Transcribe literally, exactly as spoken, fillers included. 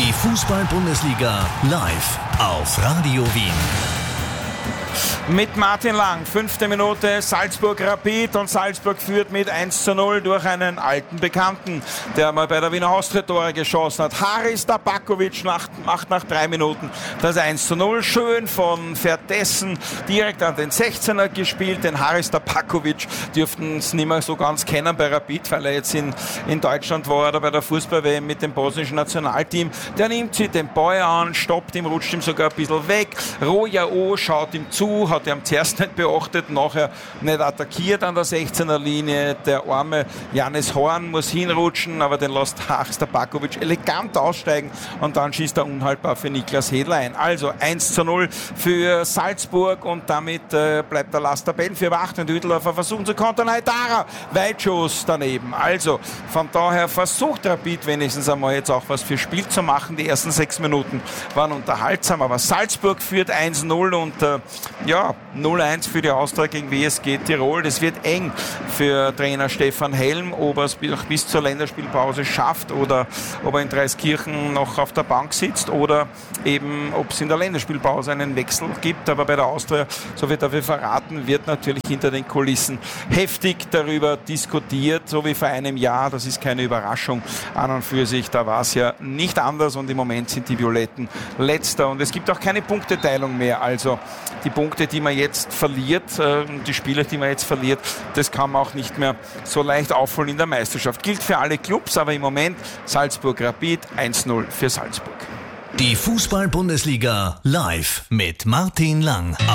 Die Fußball-Bundesliga live auf Radio Wien. Mit Martin Lang, fünfte Minute, Salzburg Rapid, und Salzburg führt mit eins zu null durch einen alten Bekannten, der mal bei der Wiener Austria Tore geschossen hat. Haris Tabakovic macht nach drei Minuten das eins zu null. Schön von Vertessen direkt an den sechzehner gespielt. Den Haris Tabakovic dürften es nicht mehr so ganz kennen bei Rapid, weil er jetzt in, in Deutschland war oder bei der Fußball-W M mit dem bosnischen Nationalteam. Der nimmt sich den Ball an, stoppt ihm, rutscht ihm sogar ein bisschen weg. Rojao schaut ihm zu, hat er zuerst nicht beachtet, nachher nicht attackiert an der sechzehner Linie. Der arme Janis Horn muss hinrutschen, aber den lässt Haris Tabakovic elegant aussteigen und dann schießt er unhaltbar für Niklas Hedler ein. Also eins zu null für Salzburg und damit äh, bleibt der Last Tabellenführer acht und Hütteldorfer versuchen zu kontern. Haidara, Weitschuss daneben. Also von daher versucht Rapid wenigstens einmal jetzt auch was für Spiel zu machen. Die ersten sechs Minuten waren unterhaltsam, aber Salzburg führt eins null und äh, ja, null eins für die Austria gegen W S G Tirol. Das wird eng für Trainer Stefan Helm, ob er es bis zur Länderspielpause schafft oder ob er in Dreiskirchen noch auf der Bank sitzt oder eben, ob es in der Länderspielpause einen Wechsel gibt. Aber bei der Austria, so wird dafür verraten, wird natürlich hinter den Kulissen heftig darüber diskutiert, so wie vor einem Jahr. Das ist keine Überraschung an und für sich. Da war es ja nicht anders und im Moment sind die Violetten letzter und es gibt auch keine Punkteteilung mehr. Also die Punkte, die man jetzt verliert, äh, die Spiele, die man jetzt verliert, das kann man auch nicht mehr so leicht aufholen in der Meisterschaft. Gilt für alle Clubs, aber im Moment Salzburg Rapid eins null für Salzburg. Die Fußball-Bundesliga live mit Martin Lang.